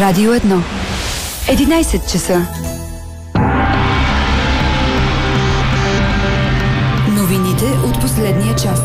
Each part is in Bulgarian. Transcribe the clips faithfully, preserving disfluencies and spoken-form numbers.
Радио едно. единайсет часа. Новините от последния час.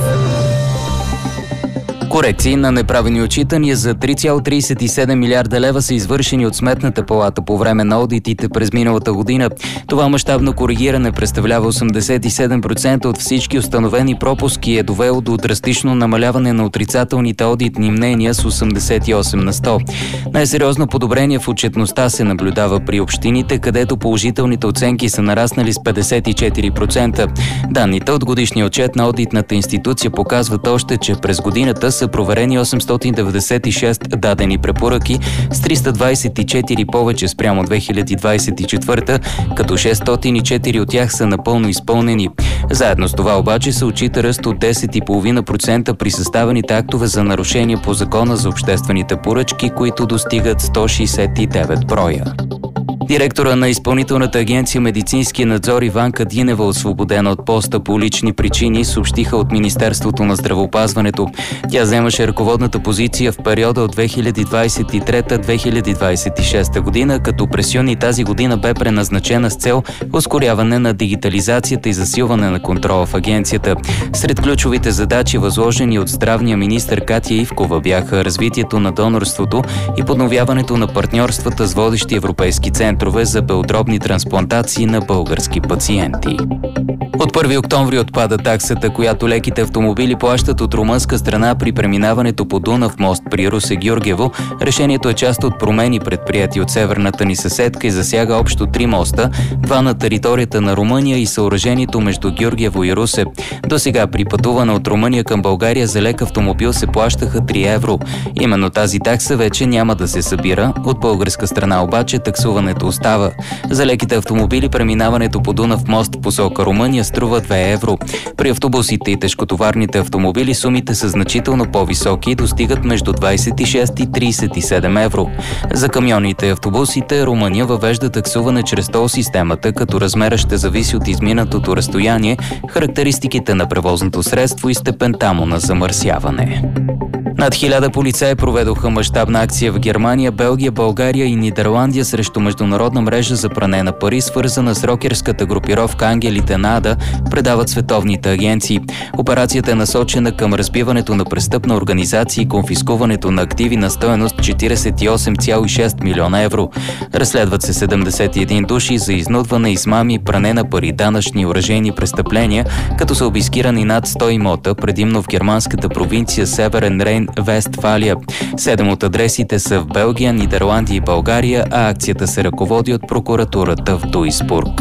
Корекции на неправилни отчитания за три цяло трийсет и седем милиарда лева са извършени от Сметната палата по време на одитите през миналата година. Това мащабно коригиране представлява осемдесет и седем процента от всички установени пропуски и е довело до драстично намаляване на отрицателните одитни мнения с осемдесет и осем на сто. Най-сериозно подобрение в отчетността се наблюдава при общините, където положителните оценки са нараснали с петдесет и четири процента. Данните от годишния отчет на одитната институция показват още, че през годината са проверени осемстотин деветдесет и шест дадени препоръки с триста двайсет и четири повече спрямо две хиляди двайсет и четвърта, като шестстотин и четири от тях са напълно изпълнени. Заедно с това обаче се отчита ръст от десет цяло и пет процента при съставените актове за нарушения по Закона за обществените поръчки, които достигат сто шейсет и девет броя. Директора на Изпълнителната агенция Медицински надзор Иванка Динева, освободена от поста по лични причини, съобщиха от Министерството на здравеопазването. Тя заемаше ръководната позиция в периода от две хиляди двайсет и трета до две хиляди двайсет и шеста година, като през юни тази година бе преназначена с цел ускоряване на дигитализацията и засилване на контрола в агенцията. Сред ключовите задачи, възложени от здравния министър Катя Ивкова, бяха развитието на донорството и подновяването на партньорствата с водещи европейски центрове за белодробни трансплантации на български пациенти. От първи октомври отпада таксата, която леките автомобили плащат от румънска страна при преминаването по Дунав мост при Русе-Гюргево. Решението е част от промени, предприяти от северната ни съседка, и засяга общо три моста, два на територията на Румъния и съоръжението между Гюргево и Русе. До сега при пътуване от Румъния към България за лек автомобил се плащаха три евро. Именно тази такса вече няма да се събира. От българска страна обаче таксуването остава. За леките автомобили преминаването по Дунав мост в посока Румъния струва две евро. При автобусите и тежкотоварните автомобили сумите са значително по-високи и достигат между двайсет и шест и трийсет и седем евро. За камионите и автобусите Румъния въвежда таксуване чрез тол системата, като размера ще зависи от изминатото разстояние, характеристиките на превозното средство и степента му на замърсяване. Над хиляда полицаи проведоха мащабна акция в Германия, Белгия, България и Нидерландия срещу международна мрежа за пране на пари, свързана с рокерската групировка Ангелите на Ада, предават световните агенции. Операцията е насочена към разбиването на престъпна организация и конфискуването на активи на стойност четирийсет и осем цяло и шест милиона евро. Разследват се седемдесет и един души за изнудване, измами, пране на пари, данъчни и оръжейни престъпления, като са обискирани над сто имота, предимно в германската провинция Северен Рейн, Вестфалия. Седем от адресите са в Белгия, Нидерландия и България, а акцията се ръководи от прокуратурата в Дуисбург.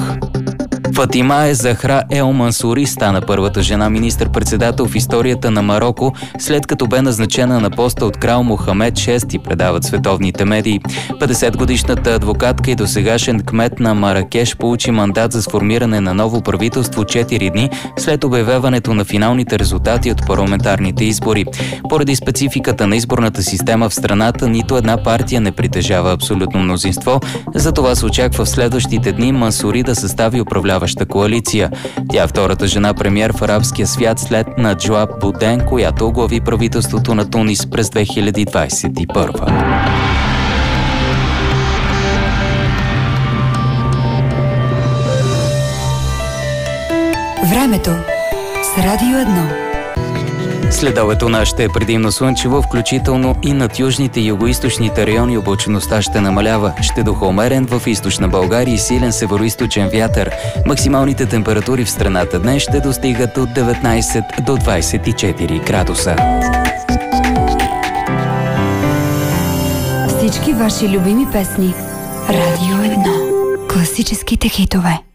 Фатима Захра Ел Мансури стана първата жена министър-председател в историята на Мароко, след като бе назначена на поста от крал Мохамед шести, предават световните медии. петдесетгодишната адвокатка и досегашен кмет на Маракеш получи мандат за сформиране на ново правителство четири дни след обявяването на финалните резултати от парламентарните избори. Поради спецификата на изборната система в страната, нито една партия не притежава абсолютно мнозинство, затова се очаква в следващите дни Мансури да състави управляваща коалиция. Тя е втората жена премиер в арабския свят след Наджуаб Буден, която оглави правителството на Тунис през две хиляди двайсет и първа. Времето с Радио едно. Следобедто на ще е предимно слънчево, включително и над южните и югоизточните райони облачността ще намалява. Ще духа умерен в източна България и силен североизточен вятър. Максималните температури в страната днес ще достигат от деветнайсет до двайсет и четири градуса. Всички ваши любими песни. Радио едно. Класическите хитове.